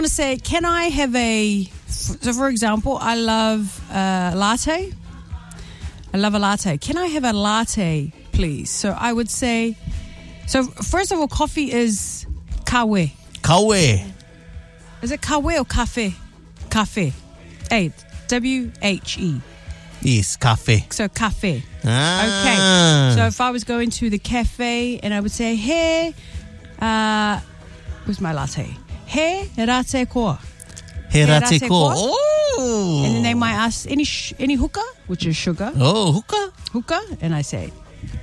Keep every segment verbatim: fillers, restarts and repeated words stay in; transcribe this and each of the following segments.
to say, can I have a, so for example, I love a latte. I love a latte. Can I have a latte, please? So I would say, so first of all, coffee is kawe. Kawe. Is it kawe or cafe? Cafe. A, W H E. Yes, cafe. So cafe. Ah. Okay. So if I was going to the cafe and I would say, hey, uh, where's my latte? He rate ko. He rate rate ko. ko. Oh. And then they might ask, any sh- any hookah, which is sugar. Oh, hookah? Hookah. And I say,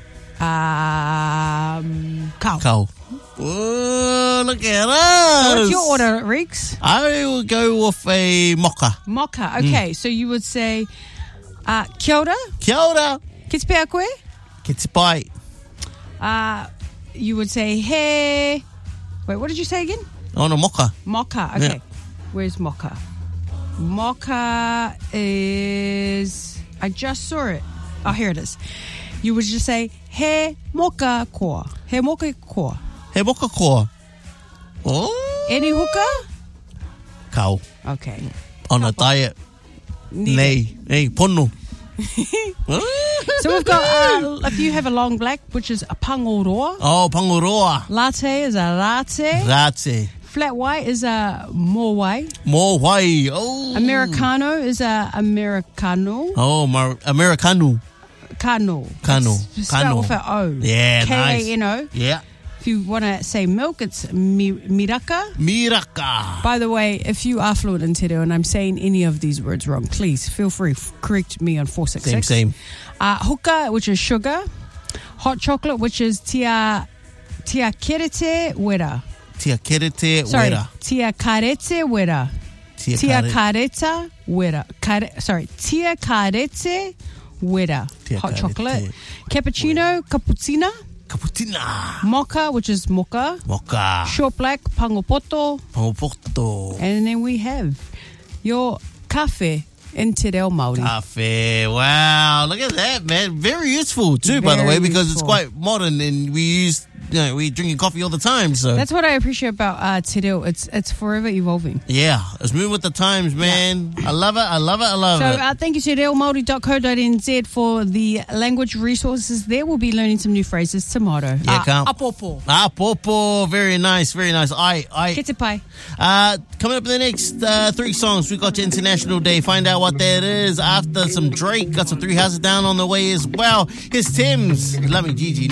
um, cow. Cow. Oh, look at us. So what's your order, Reeks? I will go with a mocha. Mocha. Okay. Mm. So you would say, uh, kia ora. Kia ora. Ki te pea koe? Ki te pai. Uh, you would say, hey. Wait, what did you say again? On a mocha. Mocha. Okay. Yeah. Where's mocha? Mocha is... I just saw it. Oh, here it is. You would just say, he mocha ko. He mocha ko. He mocha ko. Oh. Any hookah? Cow. Okay. On a diet. Nei. Nei, pono. So we've got, uh, if you have a long black, which is a pangoroa. Oh, pangoroa. Latte is a latte. Latte. Flat white is a mowai. Mowai. Oh. Americano is a americano. Oh, mar- Americano. Cano. Cano. It's spelled with an O. Yeah, K A N O. nice. Yeah. If you want to say milk, it's mi- miraka. Miraka. By the way, if you are fluent in Te Reo and I'm saying any of these words wrong, please feel free to correct me on four six six. Same, same. Uh, hookah, which is sugar. Hot chocolate, which is tia, tia kerete wera. Tia kerete Sorry, wera. tia karete wera. Tia, Tia kare- kareta wera. Kare, sorry, tia karete wera. Tia Hot karete chocolate. Cappuccino, cappuccina. Cappuccina. Mocha, which is mocha. Mocha. Short black, pangopoto. Pangopoto. And then we have your cafe in Te Reo Māori. Cafe. Wow. Look at that, man. Very useful too, by the way, Very because useful. it's quite modern and we use, you know, we drinking coffee all the time. So That's what I appreciate about uh, Te Reo. It's, it's forever evolving. yeah, it's moving with the times, man. I love it. I love it. I love So it. uh, thank you to te reo maori dot co dot n z for the language resources there. We'll be learning some new phrases tomorrow. Yeah, uh, can't- apopo. Ah, popo. Very nice. Very nice. I, I, Ke te pai. Uh, coming up in the next uh, three songs, we got your International Day. Find out what that is after some Drake. Got some Three Houses Down on the way as well. Here's Tim's. Love me, Gigi.